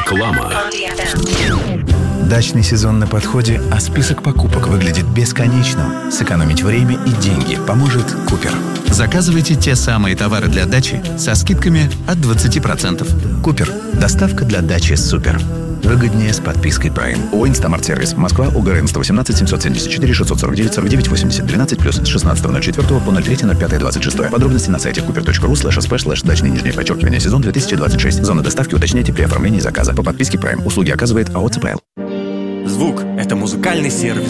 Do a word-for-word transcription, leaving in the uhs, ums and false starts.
Реклама. Дачный сезон на подходе, а список покупок выглядит бесконечным. Сэкономить время и деньги поможет Купер. Заказывайте те самые товары для дачи со скидками от двадцать процентов. Купер. Доставка для дачи супер. Выгоднее с подпиской Prime. ООО «Инстамарт Сервис». Москва. УГРН сто восемнадцать семьсот семьдесят четыре шестьсот сорок девять сорок девять восемьдесят двенадцать плюс с шестнадцатого ноль четвёртого по ноль третьего ноль пятого двадцать шестое. Подробности на сайте купер точка ру слэш сп слэш дачный нижнее подчеркивание сезон две тысячи двадцать шесть. Зона доставки уточняйте при оформлении заказа. По подписке Prime. Услуги оказывает АО ЦПЛ. Звук – это музыкальный сервис.